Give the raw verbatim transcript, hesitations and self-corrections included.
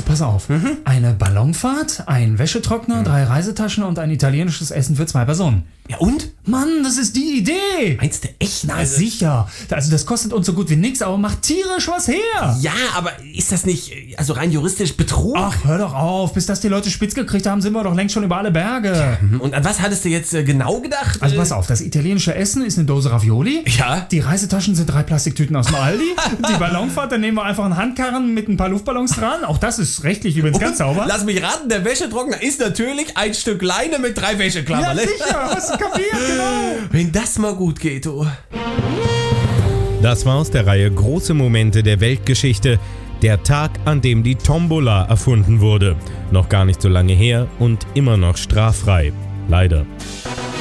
Also pass auf. Mhm. Eine Ballonfahrt, ein Wäschetrockner, mhm. drei Reisetaschen und ein italienisches Essen für zwei Personen. Ja und? Mann, das ist die Idee. Meinst du echt? Na also sicher. Also das kostet uns so gut wie nix, aber macht tierisch was her. Ja, aber ist das nicht, also rein juristisch Betrug? Ach, hör doch auf. Bis das die Leute spitz gekriegt haben, sind wir doch längst schon über alle Berge. Ja, und an was hattest du jetzt äh, genau gedacht? Also pass auf, das italienische Essen ist eine Dose Ravioli. Ja. Die Reisetaschen sind drei Plastiktüten aus dem Aldi. Die Ballonfahrt, dann nehmen wir einfach einen Handkarren mit ein paar Luftballons dran. Auch das ist rechtlich übrigens ganz sauber. Lass mich raten, der Wäschetrockner ist natürlich ein Stück Leine mit drei Wäscheklammern. Ja, sicher. Hast du kapiert, genau. Wenn das mal gut geht, du. Das war aus der Reihe Große Momente der Weltgeschichte. Der Tag, an dem die Tombola erfunden wurde. Noch gar nicht so lange her und immer noch straffrei. Leider.